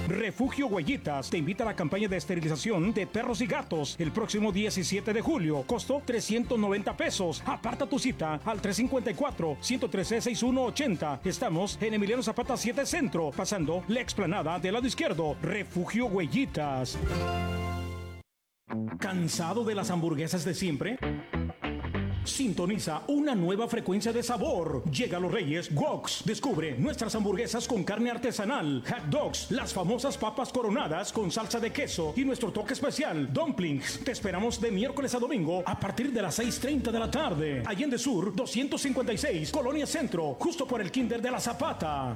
Refugio Huellitas te invita a la campaña de esterilización de perros y gatos el próximo 17 de julio. Costo 390 pesos. Aparta tu cita al 354-113-6180. Estamos en Emiliano Zapata 7 Centro, pasando la explanada del lado izquierdo. Refugio Huellitas. ¿Cansado de las hamburguesas de siempre? Sintoniza una nueva frecuencia de sabor. Llega a Los Reyes Woks. Descubre nuestras hamburguesas con carne artesanal, hot dogs, las famosas papas coronadas con salsa de queso y nuestro toque especial, dumplings. Te esperamos de miércoles a domingo a partir de las 6:30 de la tarde. Allende Sur 256, Colonia Centro, justo por el Kinder de la Zapata.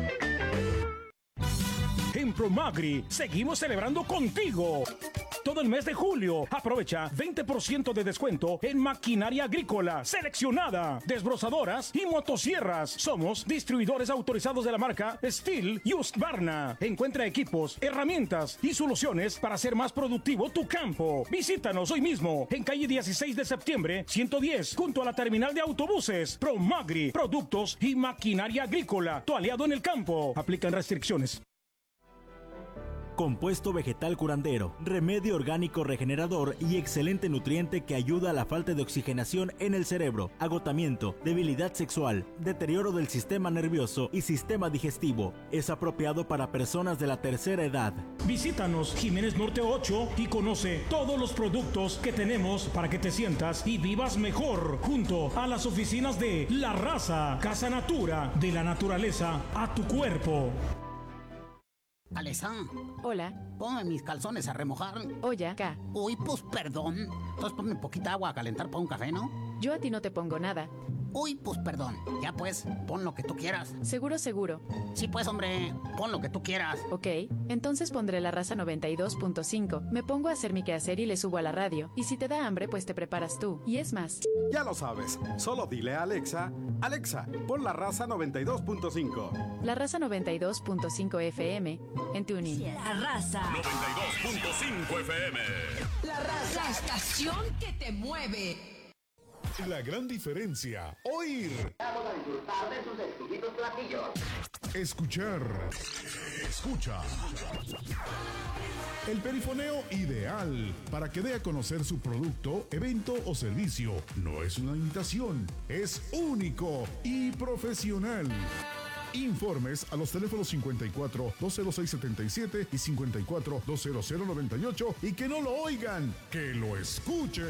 En Promagri seguimos celebrando contigo. Todo el mes de julio, aprovecha 20% de descuento en maquinaria agrícola seleccionada, desbrozadoras y motosierras. Somos distribuidores autorizados de la marca Steel y Husqvarna. Encuentra equipos, herramientas y soluciones para hacer más productivo tu campo. Visítanos hoy mismo en calle 16 de septiembre, 110, junto a la terminal de autobuses. Promagri, productos y maquinaria agrícola, tu aliado en el campo. Aplican restricciones. Compuesto vegetal curandero, remedio orgánico regenerador y excelente nutriente que ayuda a la falta de oxigenación en el cerebro, agotamiento, debilidad sexual, deterioro del sistema nervioso y sistema digestivo. Es apropiado para personas de la tercera edad. Visítanos Jiménez Norte 8 y conoce todos los productos que tenemos para que te sientas y vivas mejor, junto a las oficinas de La Raza, Casa Natura, de la naturaleza a tu cuerpo. Alesa. Hola. Ponme mis calzones a remojar. Oye, acá. Uy, pues perdón. Entonces ponme poquita agua a calentar para un café, ¿no? Yo a ti no te pongo nada. Uy, pues perdón. Ya pues, pon lo que tú quieras. Seguro. Sí pues, hombre, pon lo que tú quieras. Ok, entonces pondré La Raza 92.5. Me pongo a hacer mi quehacer y le subo a la radio. Y si te da hambre, pues te preparas tú. Y es más. Ya lo sabes. Solo dile a Alexa, Alexa, pon La Raza 92.5. La Raza 92.5 FM en TuneIn. La Raza 92.5 FM. La Raza, la estación que te mueve. La gran diferencia, oír. Vamos a disfrutar de sus exquisitos platillos. Escuchar. Escucha. El perifoneo ideal para que dé a conocer su producto, evento o servicio. No es una imitación, es único y profesional. Informes a los teléfonos 54 206 77 y 54 200 98 y que no lo oigan, que lo escuchen.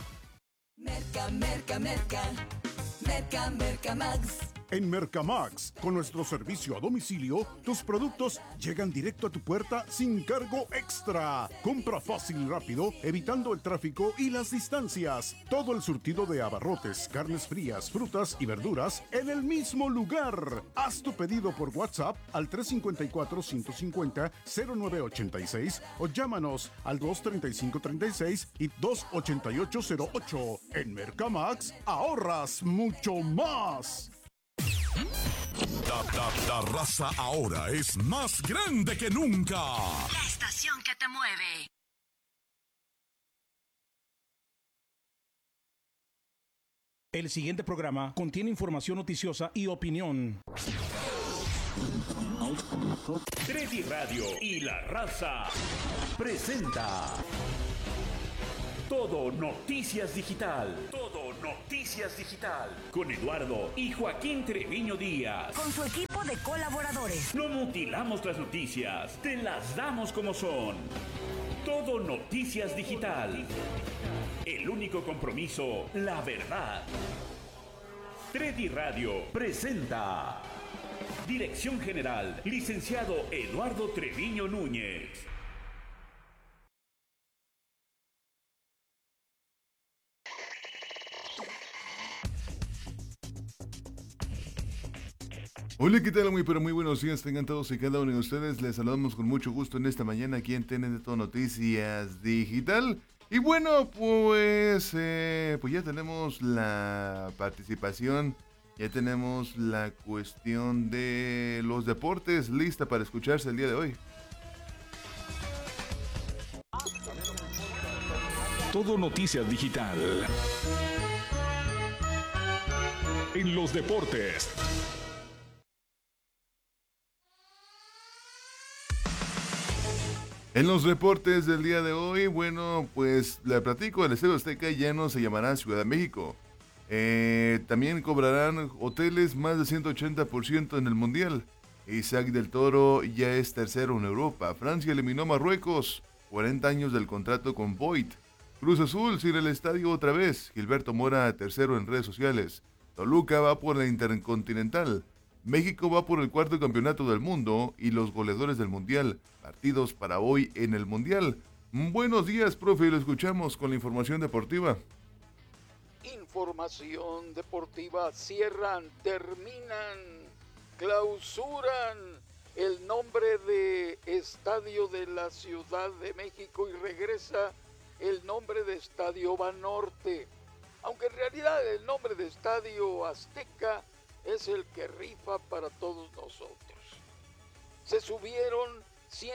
Mercamax. En Mercamax, con nuestro servicio a domicilio, tus productos llegan directo a tu puerta sin cargo extra. Compra fácil y rápido, evitando el tráfico y las distancias. Todo el surtido de abarrotes, carnes frías, frutas y verduras en el mismo lugar. Haz tu pedido por WhatsApp al 354-150-0986 o llámanos al 235-36 y 288-08. En Mercamax, ahorras mucho más. La raza ahora es más grande que nunca. La estación que te mueve. El siguiente programa contiene información noticiosa y opinión. Treddy Radio y La Raza presenta Todo Noticias Digital. Todo Noticias Digital. Con Eduardo y Joaquín Treviño Díaz. Con su equipo de colaboradores. No mutilamos las noticias, te las damos como son. Todo Noticias Digital. El único compromiso, la verdad. Treddy Radio presenta. Dirección General, licenciado Eduardo Treviño Núñez. Hola, ¿qué tal? Muy buenos días tengan todos y cada uno de ustedes. Les saludamos con mucho gusto en esta mañana aquí en TNT Todo Noticias Digital. Y bueno, pues ya tenemos la participación, ya tenemos la cuestión de los deportes lista para escucharse el día de hoy. Todo Noticias Digital. En los deportes. En los reportes del día de hoy, bueno, pues le platico, el Estadio Azteca ya no se llamará Ciudad de México. También cobrarán hoteles más de 180% en el Mundial. Isaac del Toro ya es tercero en Europa. Francia eliminó a Marruecos. 40 años del contrato con Boyd. Cruz Azul sin el estadio otra vez. Gilberto Mora tercero en redes sociales. Toluca va por la Intercontinental. México va por el cuarto campeonato del mundo y los goleadores del Mundial. Partidos para hoy en el Mundial. Buenos días, profe, lo escuchamos con la información deportiva. Información deportiva. Cierran, terminan, clausuran el nombre de Estadio de la Ciudad de México y regresa el nombre de Estadio Banorte. Aunque en realidad el nombre de Estadio Azteca es el que rifa para todos nosotros. Se subieron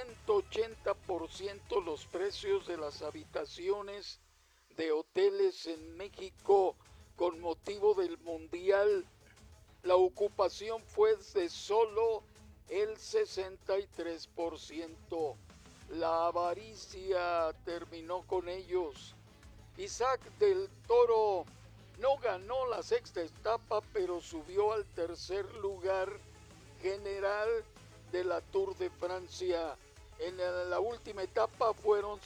180% los precios de las habitaciones de hoteles en México con motivo del Mundial. La ocupación fue de solo el 63%. La avaricia terminó con ellos. Isaac del Toro no ganó la sexta etapa, pero subió al tercer lugar general de la Tour de Francia. En la última etapa fueron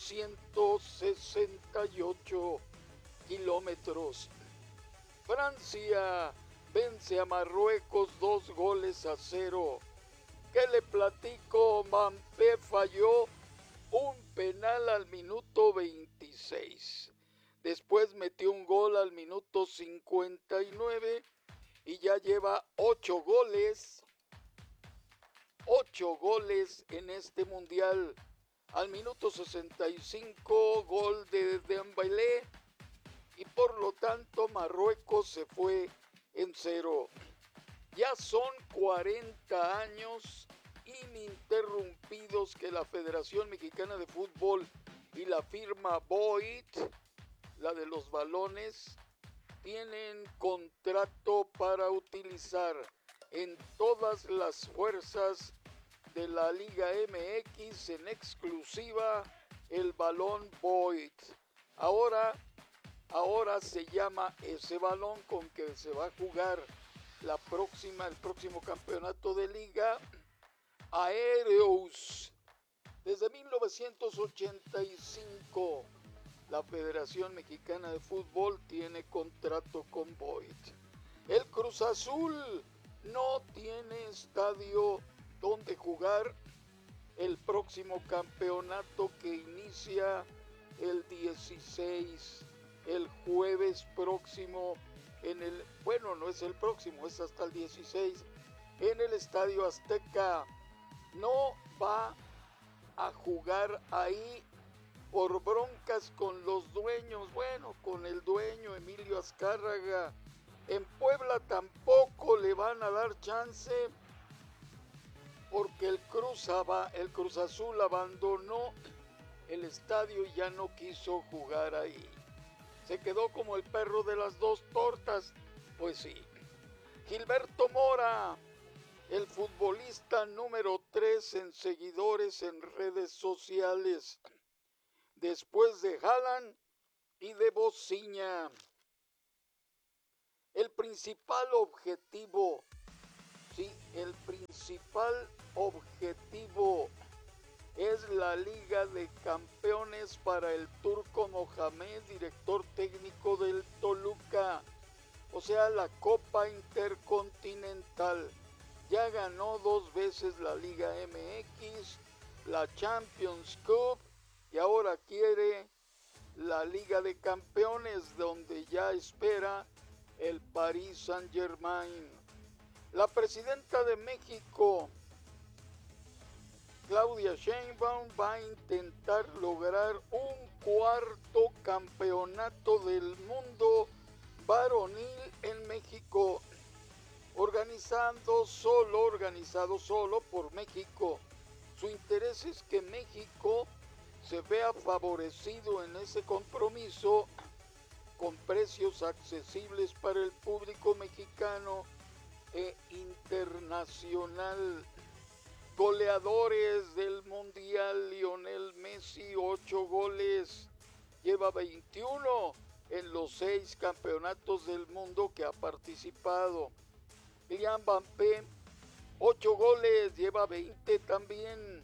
168 kilómetros. Francia vence a Marruecos 2-0. ¿Qué le platico? Mbappé falló un penal al minuto 26. Después metió un gol al minuto 59 y ya lleva 8 goles. 8 goles en este mundial. Al minuto 65, gol de Dembélé. Y por lo tanto, Marruecos se fue en 0. Ya son 40 años ininterrumpidos que la Federación Mexicana de Fútbol y la firma Boyd, la de los balones, tienen contrato para utilizar en todas las fuerzas de la Liga MX en exclusiva el balón Boyd. Ahora se llama ese balón con que se va a jugar el próximo campeonato de liga, Aéreos. Desde 1985 la Federación Mexicana de Fútbol tiene contrato con Boyd. El Cruz Azul no tiene estadio donde jugar el próximo campeonato que inicia el 16, el jueves próximo, no es el próximo, es hasta el 16, en el Estadio Azteca. No va a jugar ahí por broncas con los dueños, con el dueño Emilio Azcárraga. En Puebla tampoco le van a dar chance porque el Cruz Azul abandonó el estadio y ya no quiso jugar ahí. Se quedó como el perro de las dos tortas, pues sí. Gilberto Mora, el futbolista número 3 en seguidores en redes sociales, después de Haaland y de Bociña. El principal objetivo es la Liga de Campeones para el Turco Mohamed, director técnico del Toluca, o sea, la Copa Intercontinental. Ya ganó 2 veces la Liga MX, la Champions Cup y ahora quiere la Liga de Campeones, donde ya espera el Paris Saint-Germain. La presidenta de México, Claudia Sheinbaum, va a intentar lograr un 4º campeonato del mundo varonil en México, organizado solo por México. Su interés es que México se vea favorecido en ese compromiso con precios accesibles para el público mexicano e internacional. goleadores del Mundial, Lionel Messi, 8 goles, lleva 21 en los 6 campeonatos del mundo que ha participado. Kylian Mbappé, 8 goles, lleva 20 también.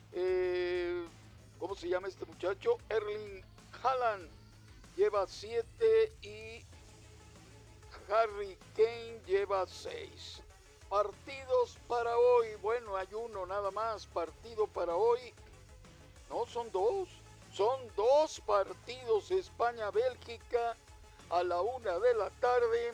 ¿Cómo se llama este muchacho? Erling Haaland, lleva 7 y Harry Kane lleva 6. Partidos para hoy, bueno, hay uno nada más, partido para hoy. No, son dos partidos, España-Bélgica a la 1 de la tarde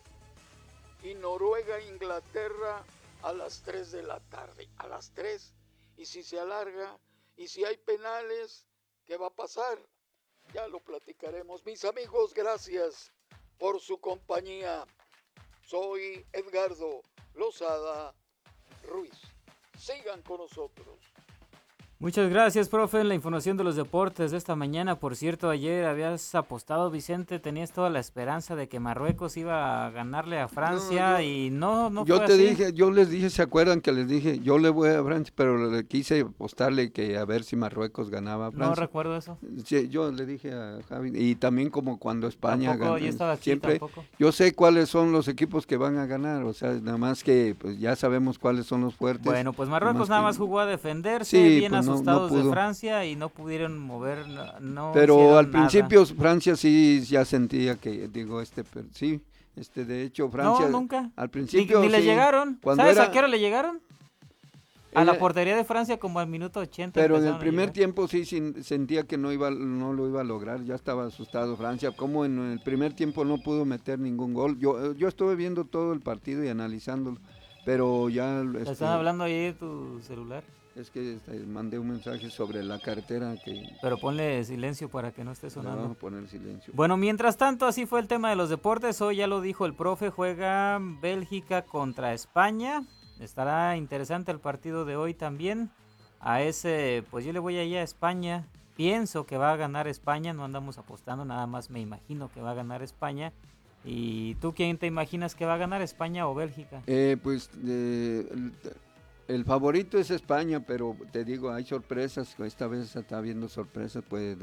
y Noruega-Inglaterra a las 3 de la tarde, a las 3. Y si se alarga, y si hay penales, ¿qué va a pasar? Ya lo platicaremos. Mis amigos, gracias por su compañía. Soy Edgardo Lozada Ruiz. Sigan con nosotros. Muchas gracias, profe, en la información de los deportes de esta mañana. Por cierto, ayer habías apostado, Vicente, tenías toda la esperanza de que Marruecos iba a ganarle a Francia y no yo fue te así. dije, yo les dije, ¿se acuerdan que les dije? Yo le voy a Francia, pero le quise apostarle que a ver si Marruecos ganaba a Francia. No recuerdo eso. Sí, yo le dije a Javi, y también como cuando España Tampoco, yo estaba aquí, siempre, tampoco. yo sé cuáles son los equipos que van a ganar, o sea, nada más que pues ya sabemos cuáles son los fuertes. Bueno, pues Marruecos nada más jugó a defenderse, sí, bien pues asustados no de pudo. Francia y no pudieron mover, no pero hicieron al nada. principio Francia sí ya sentía que, pero sí, de hecho Francia. No, nunca. Al principio Ni le sí, llegaron. ¿Sabes a qué hora le llegaron? A la portería de Francia como al minuto 80. Pero en el primer tiempo sí sentía que no lo iba a lograr, ya estaba asustado Francia, como en el primer tiempo no pudo meter ningún gol. Yo estuve viendo todo el partido y analizándolo, pero ya... ¿Te están hablando ahí de tu celular? Es que mandé un mensaje sobre la cartera que... Pero ponle silencio para que no esté sonando. Vamos a poner silencio. Bueno, mientras tanto, así fue el tema de los deportes. Hoy ya lo dijo el profe, juega Bélgica contra España. Estará interesante el partido de hoy también. A ese, pues yo le voy allá a España. Pienso que va a ganar España, no andamos apostando, nada más me imagino que va a ganar España. ¿Y tú quién te imaginas que va a ganar, España o Bélgica? El favorito es España, pero te digo, hay sorpresas. Esta vez está habiendo sorpresas, puede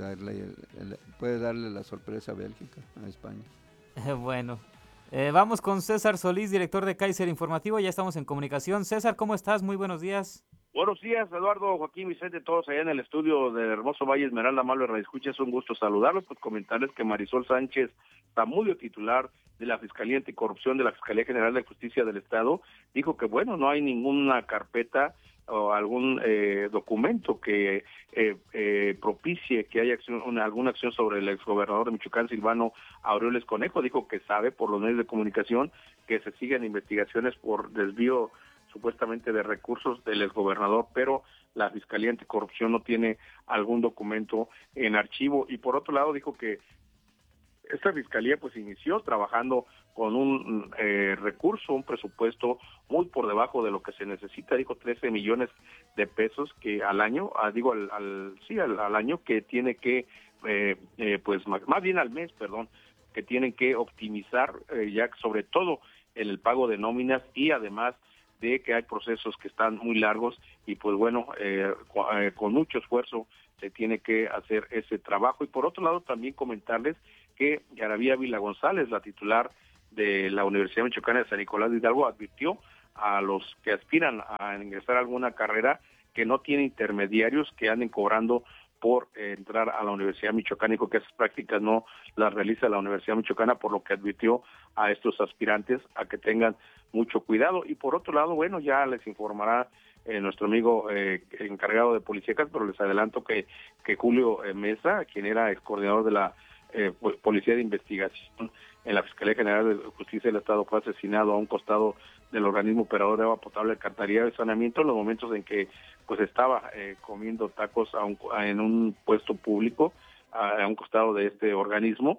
darle la sorpresa a Bélgica, a España. Bueno, vamos con César Solís, director de Kaiser Informativo. Ya estamos en comunicación. César, ¿cómo estás? Muy buenos días. Buenos días, Eduardo, Joaquín, Vicente, todos allá en el estudio del hermoso Valle Esmeralda, Malo de Radio Escucha. Es un gusto saludarlos, pues comentarles que Marisol Sánchez Zamudio, titular de la Fiscalía Anticorrupción de la Fiscalía General de Justicia del Estado, dijo que bueno, no hay ninguna carpeta o algún documento que propicie que haya alguna acción sobre el exgobernador de Michoacán, Silvano Aureoles Conejo. Dijo que sabe por los medios de comunicación que se siguen investigaciones por desvío supuestamente de recursos del exgobernador, pero la Fiscalía Anticorrupción no tiene algún documento en archivo. Y por otro lado dijo que esta fiscalía pues inició trabajando con un recurso, un presupuesto muy por debajo de lo que se necesita. Dijo 13 millones de pesos que al año, al año, que tiene que pues más bien al mes, perdón, que tienen que optimizar ya sobre todo en el pago de nóminas, y además de que hay procesos que están muy largos y pues bueno, con mucho esfuerzo se tiene que hacer ese trabajo. Y por otro lado también comentarles que Garabía Vila González, la titular de la Universidad Michoacana de San Nicolás de Hidalgo, advirtió a los que aspiran a ingresar a alguna carrera que no tiene intermediarios que anden cobrando por entrar a la Universidad Michoacana, y que esas prácticas no las realiza la Universidad Michoacana, por lo que advirtió a estos aspirantes a que tengan mucho cuidado. Y por otro lado, bueno, ya les informará nuestro amigo encargado de policíacas, pero les adelanto que Julio Mesa, quien era ex coordinador de la Policía de Investigación en la Fiscalía General de Justicia del Estado, fue asesinado a un costado del organismo operador de agua potable, alcantarillado y saneamiento, en los momentos en que pues estaba comiendo tacos en un puesto público a un costado de este organismo,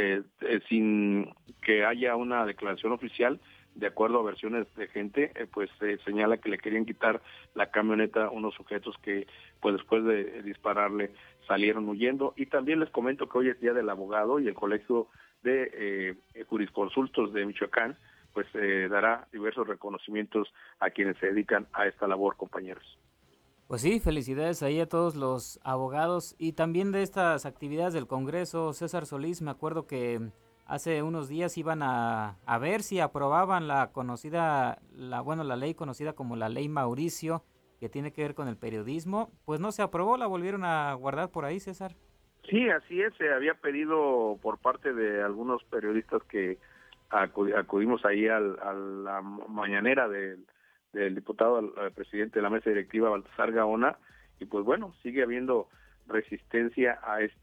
sin que haya una declaración oficial. De acuerdo a versiones de gente, pues señala que le querían quitar la camioneta a unos sujetos que pues después de dispararle salieron huyendo. Y también les comento que hoy es Día del Abogado, y el Colegio de Jurisconsultos de Michoacán pues dará diversos reconocimientos a quienes se dedican a esta labor, compañeros. Pues sí, felicidades ahí a todos los abogados y también de estas actividades del Congreso. César Solís, me acuerdo que hace unos días iban a ver si aprobaban la ley conocida como la Ley Mauricio, que tiene que ver con el periodismo. Pues no se aprobó, la volvieron a guardar por ahí, César. Sí, así es, se había pedido por parte de algunos periodistas que acudimos ahí a la mañanera del diputado, al presidente de la mesa directiva, Baltasar Gaona, y pues bueno, sigue habiendo resistencia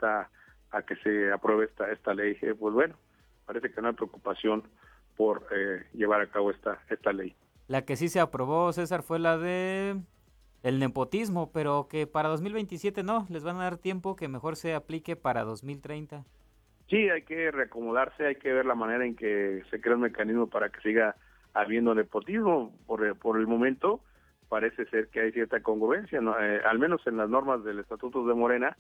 a que se apruebe esta ley. Pues bueno, parece que no hay preocupación por llevar a cabo esta ley. La que sí se aprobó, César, fue la de el nepotismo, pero que para 2027 no, les van a dar tiempo, que mejor se aplique para 2030. Sí, hay que reacomodarse, hay que ver la manera en que se crea un mecanismo para que siga habiendo nepotismo. Por el momento parece ser que hay cierta congruencia, ¿no? Al menos en las normas del Estatuto de Morena,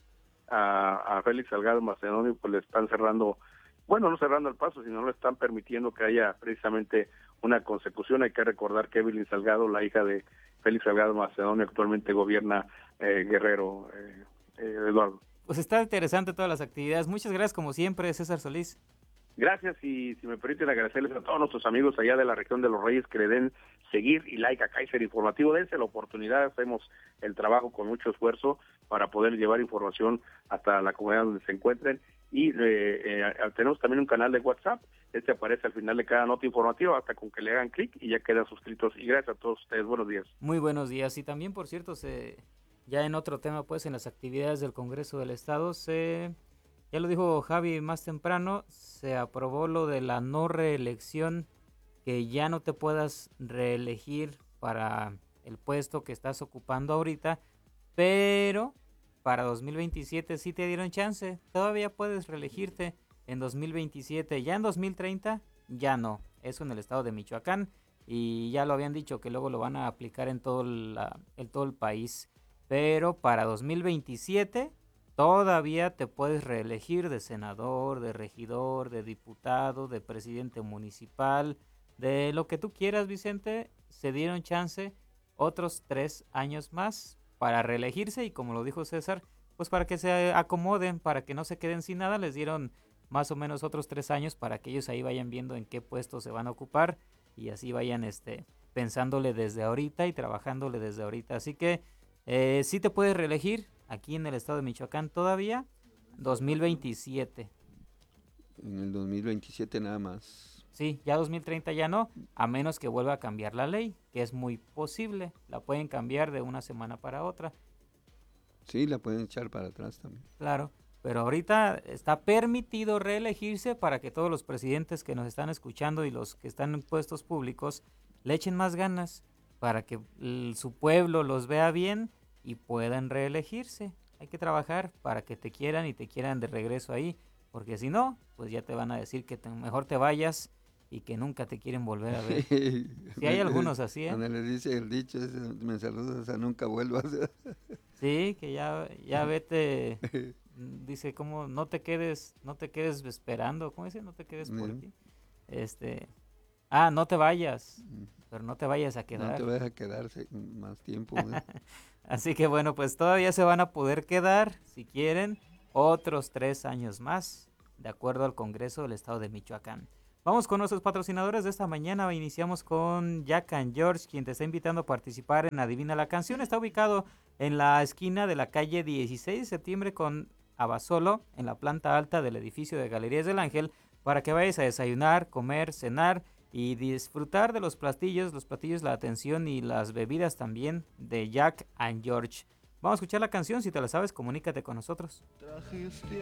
a Félix Salgado Macedonio pues le están cerrando, bueno, no cerrando el paso, sino le están permitiendo que haya precisamente una consecución. Hay que recordar que Evelyn Salgado, la hija de Félix Salgado Macedonio, actualmente gobierna Guerrero, Eduardo. Pues está interesante todas las actividades. Muchas gracias como siempre, César Solís. Gracias, y si me permiten agradecerles a todos nuestros amigos allá de la región de Los Reyes que le den seguir y like a Kaiser Informativo. Dense la oportunidad, hacemos el trabajo con mucho esfuerzo para poder llevar información hasta la comunidad donde se encuentren. Y tenemos también un canal de WhatsApp, aparece al final de cada nota informativa, hasta con que le hagan clic y ya quedan suscritos. Y gracias a todos ustedes, buenos días. Muy buenos días, y también, por cierto, ya en otro tema, pues en las actividades del Congreso del Estado, ya lo dijo Javi más temprano, se aprobó lo de la no reelección, que ya no te puedas reelegir para el puesto que estás ocupando ahorita, pero para 2027 sí te dieron chance, todavía puedes reelegirte en 2027, ya en 2030 ya no, eso en el estado de Michoacán, y ya lo habían dicho que luego lo van a aplicar en todo el país, pero para 2027 todavía te puedes reelegir de senador, de regidor, de diputado, de presidente municipal, de lo que tú quieras, Vicente. Se dieron chance otros 3 años más para reelegirse, y como lo dijo César, pues para que se acomoden, para que no se queden sin nada, les dieron más o menos otros 3 años para que ellos ahí vayan viendo en qué puestos se van a ocupar y así vayan pensándole desde ahorita y trabajándole desde ahorita. Así que sí te puedes reelegir aquí en el estado de Michoacán todavía, 2027. En el 2027 nada más. Sí, ya 2030 ya no, a menos que vuelva a cambiar la ley, que es muy posible. La pueden cambiar de una semana para otra. Sí, la pueden echar para atrás también. Claro, pero ahorita está permitido reelegirse para que todos los presidentes que nos están escuchando y los que están en puestos públicos le echen más ganas para que su pueblo los vea bien y puedan reelegirse. Hay que trabajar para que te quieran y te quieran de regreso ahí, porque si no, pues ya te van a decir que mejor te vayas y que nunca te quieren volver a ver. Sí, hay algunos así, ¿eh? Cuando le dice el dicho, me saludas a nunca vuelvas. Sí, que ya vete, dice, como no te quedes esperando, ¿cómo dice? No te quedes por aquí. No te vayas, pero no te vayas a quedar. No te vayas a quedarse más tiempo. Así que bueno, pues todavía se van a poder quedar, si quieren, otros 3 años más, de acuerdo al Congreso del Estado de Michoacán. Vamos con nuestros patrocinadores de esta mañana. Iniciamos con Jack and George, quien te está invitando a participar en Adivina la Canción. Está ubicado en la esquina de la calle 16 de septiembre con Abasolo, en la planta alta del edificio de Galerías del Ángel, para que vayas a desayunar, comer, cenar y disfrutar de los platillos, la atención y las bebidas también de Jack and George. Vamos a escuchar la canción. Si te la sabes, comunícate con nosotros. Traje este